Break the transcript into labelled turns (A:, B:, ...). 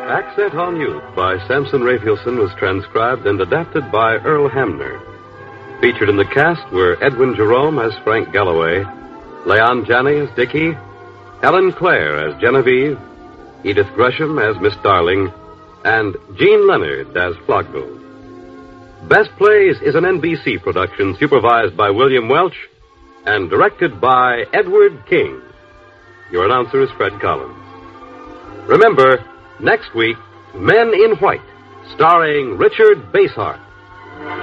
A: Accent on Youth by Samson Raphaelson was transcribed and adapted by Earl Hamner. Featured in the cast were Edwin Jerome as Frank Galloway, Leon Janney as Dickie, Helen Clare as Genevieve, Edith Gresham as Miss Darling, and Jean Leonard as Floggo. Best Plays is an NBC production supervised by William Welch and directed by Edward King. Your announcer is Fred Collins. Remember, next week, Men in White, starring Richard Basehart.